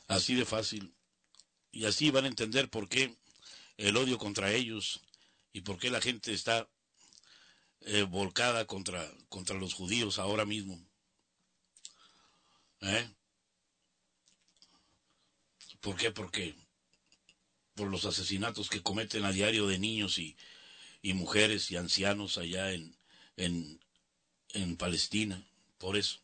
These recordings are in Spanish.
Así de fácil. Y así van a entender por qué el odio contra ellos y por qué la gente está volcada contra los judíos ahora mismo. ¿Por qué? Porque por los asesinatos que cometen a diario de niños y mujeres y ancianos allá en Palestina. Por eso.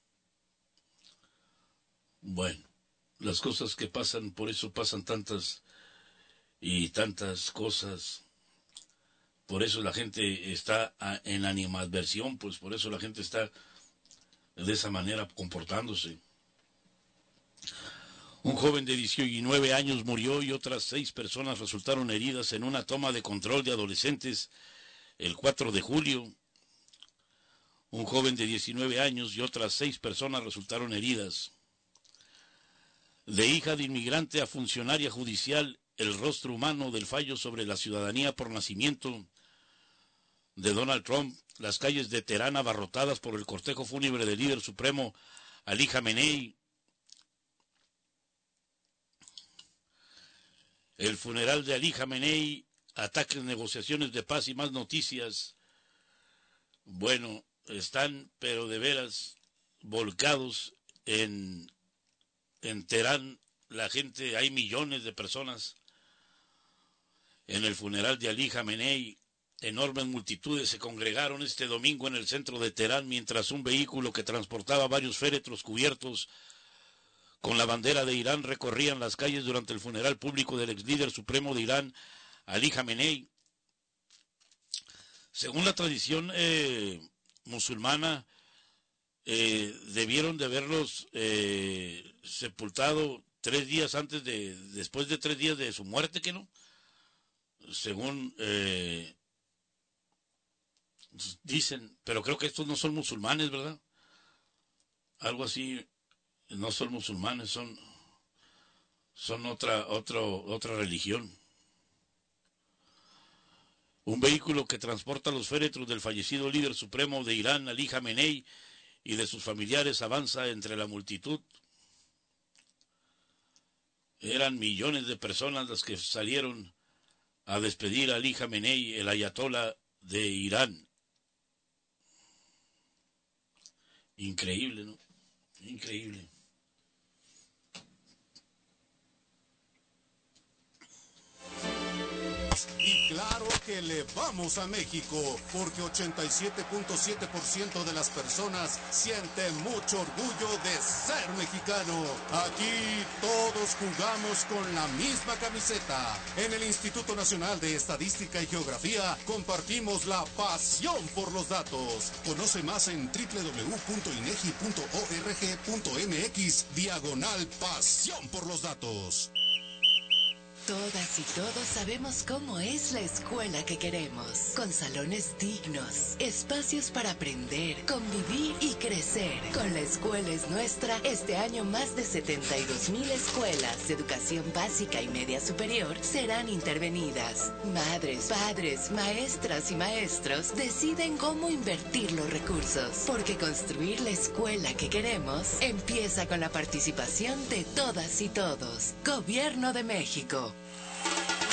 Bueno, las cosas que pasan, por eso pasan tantas y tantas cosas. Por eso la gente está en animadversión, pues por eso la gente está de esa manera comportándose. Un joven de 19 años murió y otras 6 personas resultaron heridas en una toma de control de adolescentes el 4 de julio. Un joven de 19 años y otras 6 personas resultaron heridas. De hija de inmigrante a funcionaria judicial, el rostro humano del fallo sobre la ciudadanía por nacimiento de Donald Trump, las calles de Teherán abarrotadas por el cortejo fúnebre del líder supremo Ali Khamenei. El funeral de Ali Khamenei, ataques, negociaciones de paz y más noticias. Bueno, están, pero de veras, volcados en Teherán. La gente, hay millones de personas en el funeral de Ali Khamenei. Enormes multitudes se congregaron este domingo en el centro de Teherán mientras un vehículo que transportaba varios féretros cubiertos con la bandera de Irán recorrían las calles durante el funeral público del ex líder supremo de Irán, Ali Khamenei. Según la tradición musulmana, debieron de haberlos sepultado 3 días después de 3 días de su muerte, ¿que no? Según dicen, pero creo que estos no son musulmanes, ¿verdad? Algo así, no son musulmanes, son otra religión. Un vehículo que transporta los féretros del fallecido líder supremo de Irán, Ali Khamenei, y de sus familiares avanza entre la multitud. Eran millones de personas las que salieron a despedir a Ali Khamenei, el ayatolá de Irán. Increíble, ¿no? Increíble. Y claro que le vamos a México, porque 87.7% de las personas sienten mucho orgullo de ser mexicano. Aquí todos jugamos con la misma camiseta. En el Instituto Nacional de Estadística y Geografía compartimos la pasión por los datos. Conoce más en www.inegi.org.mx/pasión por los datos. Todas y todos sabemos cómo es la escuela que queremos, con salones dignos, espacios para aprender, convivir y crecer. Con La Escuela es Nuestra, este año más de 72,000 escuelas de educación básica y media superior serán intervenidas. Madres, padres, maestras y maestros deciden cómo invertir los recursos, porque construir la escuela que queremos empieza con la participación de todas y todos. Gobierno de México.